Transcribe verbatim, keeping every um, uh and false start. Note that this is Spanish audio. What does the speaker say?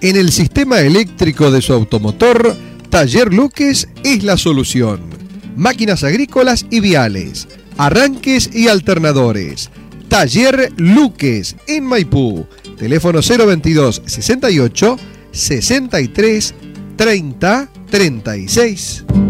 En el sistema eléctrico de su automotor, Taller Luques es la solución. Máquinas agrícolas y viales, arranques y alternadores. Taller Luques en Maipú. Teléfono cero veintidós sesenta y ocho sesenta y tres treinta treinta y seis.